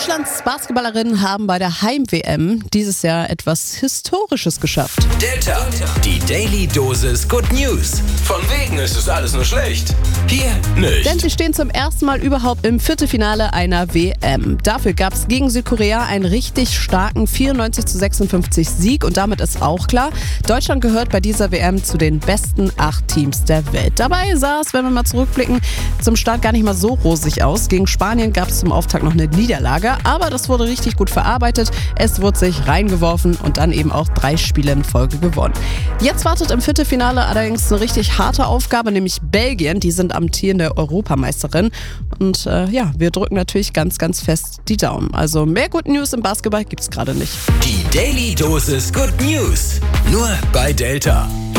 Deutschlands Basketballerinnen haben bei der Heim-WM dieses Jahr etwas Historisches geschafft. Delta, die Daily Dosis Good News. Von wegen ist es alles nur schlecht. Hier nicht. Denn sie stehen zum ersten Mal überhaupt im Viertelfinale einer WM. Dafür gab es gegen Südkorea einen richtig starken 94:56 Sieg und damit ist auch klar, Deutschland gehört bei dieser WM zu den besten 8 Teams der Welt. Dabei sah es, wenn wir mal zurückblicken, zum Start gar nicht mal so rosig aus. Gegen Spanien gab es zum Auftakt noch eine Niederlage, aber das wurde richtig gut verarbeitet. Es wurde sich reingeworfen und dann eben auch 3 Spiele in Folge gewonnen. Jetzt wartet im Viertelfinale allerdings eine richtig harte Aufgabe, nämlich Belgien. Die sind amtierende Europameisterin. Und wir drücken natürlich ganz, ganz fest die Daumen. Also mehr Good News im Basketball gibt's gerade nicht. Die Daily Dosis Good News. Nur bei Delta.